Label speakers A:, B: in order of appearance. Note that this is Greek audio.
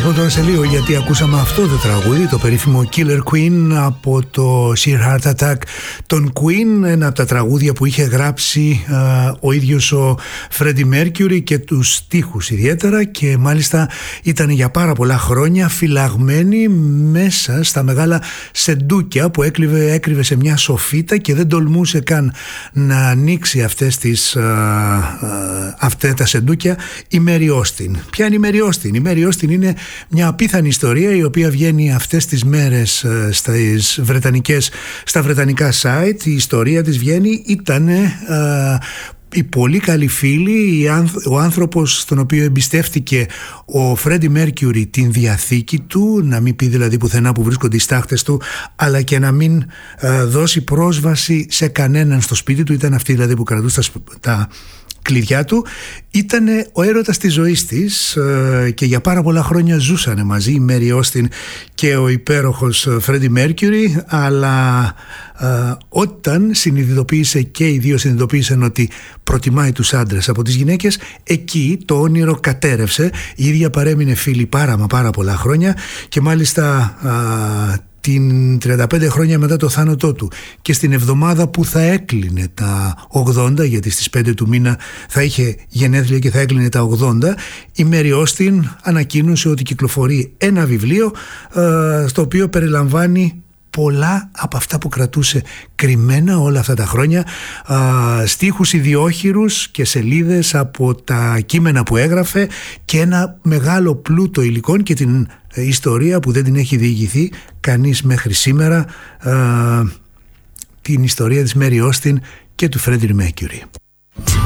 A: πω τώρα σε λίγο γιατί ακούσαμε αυτό το τραγούδι, το περίφημο Killer Queen από το Sheer Heart Attack των Queen, ένα από τα τραγούδια που είχε γράψει ο ίδιος ο Freddie Mercury και τους στίχους ιδιαίτερα, και μάλιστα ήταν για πάρα πολλά χρόνια φυλαγμένοι μέσα στα μεγάλα σεντούκια που έκρυβε σε μια σοφίτα και δεν τολμούσε καν να ανοίξει αυτά τα σεντούκια η Mary Austin. Ποια είναι η Mary Austin? Η Mary Austin είναι μια απίθανη ιστορία η οποία βγαίνει αυτές τις μέρες στα βρετανικά site. Η ιστορία της βγαίνει, ήταν η πολύ καλή φίλη, ο άνθρωπος στον οποίο εμπιστεύτηκε ο Freddie Mercury την διαθήκη του, να μην πει δηλαδή πουθενά που βρίσκονται οι στάχτες του, αλλά και να μην δώσει πρόσβαση σε κανέναν στο σπίτι του. Ήταν αυτή δηλαδή που κρατούσε τα κλειδιά του. Ήτανε ο έρωτας της ζωής της και για πάρα πολλά χρόνια ζούσανε μαζί η Mary Austin και ο υπέροχος Freddie Mercury, αλλά όταν συνειδητοποίησε και οι δύο συνειδητοποίησαν ότι προτιμάει τους άντρες από τις γυναίκες, εκεί το όνειρο κατέρευσε. Η ίδια παρέμεινε φίλη πάρα πολλά χρόνια και μάλιστα την 35 χρόνια μετά το θάνατό του και στην εβδομάδα που θα έκλεινε τα 80, γιατί στις 5 του μήνα θα είχε γενέθλια και θα έκλεινε τα 80, η Mary Austin ανακοίνωσε ότι κυκλοφορεί ένα βιβλίο στο οποίο περιλαμβάνει πολλά από αυτά που κρατούσε κρυμμένα όλα αυτά τα χρόνια, στίχους ιδιόχειρους και σελίδες από τα κείμενα που έγραφε και ένα μεγάλο πλούτο υλικών και την ιστορία που δεν την έχει διηγηθεί κανείς μέχρι σήμερα, την ιστορία της Mary Austin και του Freddie Mercury.